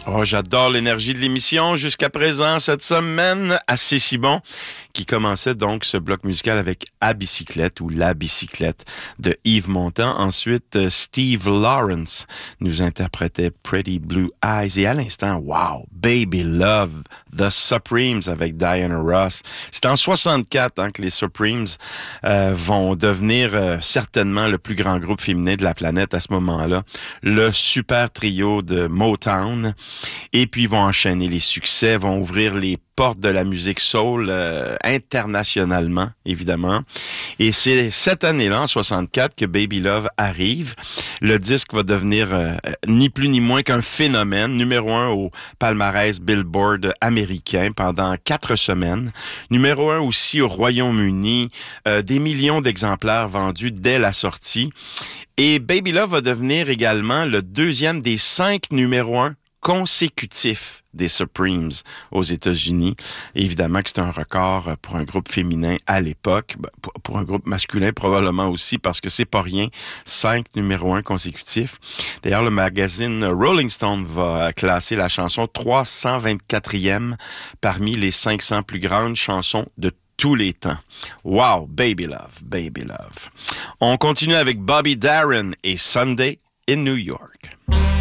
Oh, j'adore l'énergie de l'émission jusqu'à présent cette semaine. Assez si bon. Qui commençait donc ce bloc musical avec À bicyclette ou La bicyclette de Yves Montand. Ensuite, Steve Lawrence nous interprétait Pretty Blue Eyes. Et à l'instant, wow, Baby Love, The Supremes avec Diana Ross. C'est en 64 que les Supremes vont devenir certainement le plus grand groupe féminin de la planète à ce moment-là. Le super trio de Motown. Et puis, ils vont enchaîner les succès, vont ouvrir les porte de la musique soul internationalement, évidemment. Et c'est cette année-là, en 64, que Baby Love arrive. Le disque va devenir ni plus ni moins qu'un phénomène, numéro 1 au palmarès Billboard américain pendant 4 semaines. Numéro 1 aussi au Royaume-Uni, des millions d'exemplaires vendus dès la sortie. Et Baby Love va devenir également le deuxième des 5 numéro 1 consécutifs des Supremes aux États-Unis. Évidemment que c'est un record pour un groupe féminin à l'époque, pour un groupe masculin probablement aussi, parce que c'est pas rien, 5 numéro 1 consécutifs. D'ailleurs, le magazine Rolling Stone va classer la chanson 324e parmi les 500 plus grandes chansons de tous les temps. Wow, Baby Love, Baby Love. On continue avec Bobby Darin et Sunday in New York.